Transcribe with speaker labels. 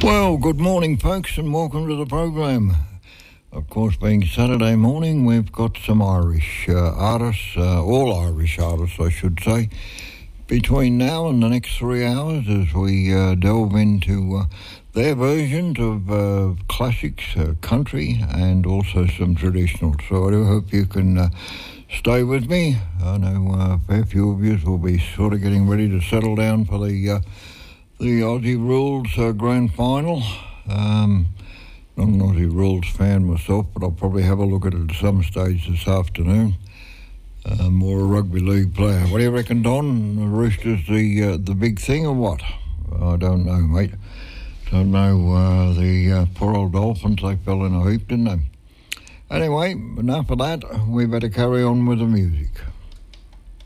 Speaker 1: Well, good morning, folks, and welcome to the program. Of course, being Saturday morning, we've got some Irish artists, all Irish artists, I should say, between now and the next 3 hours as we delve into their versions of classics, country, and also some traditional. So I do hope you can stay with me. I know a fair few of you will be sort of getting ready to settle down for the Aussie Rules Grand Final. Not an Aussie Rules fan myself, but I'll probably have a look at it at some stage this afternoon. More a rugby league player. What do you reckon, Don? The Roosters the big thing or what? I don't know, mate. Don't know. The poor old Dolphins, they fell in a heap, didn't they? Anyway, enough of that. We better carry on with the music.